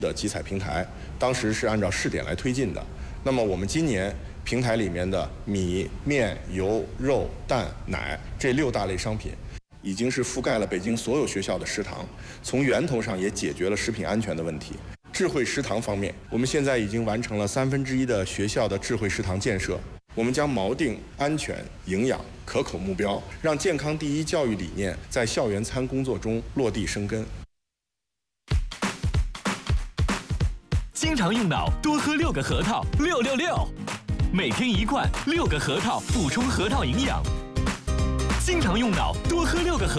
的集采平台，当时是按照试点来推进的。那么我们今年平台里面的米、面、油、肉、蛋、奶这6大类商品，已经是覆盖了北京所有学校的食堂，从源头上也解决了食品安全的问题。智慧食堂方面，我们现在已经完成了1/3的学校的智慧食堂建设。我们将锚定安全、营养、可口目标，让健康第一教育理念在校园餐工作中落地生根。 经常用脑，多喝6个核桃，666，每天1罐，6个核桃补充核桃营养。经常用脑，多喝6个核。